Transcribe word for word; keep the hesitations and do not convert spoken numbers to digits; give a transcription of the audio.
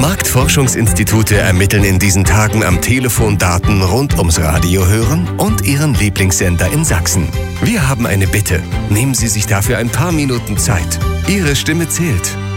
Marktforschungsinstitute ermitteln in diesen Tagen am Telefon Daten rund ums Radio hören und Ihren Lieblingssender in Sachsen. Wir haben eine Bitte. Nehmen Sie sich dafür ein paar Minuten Zeit. Ihre Stimme zählt.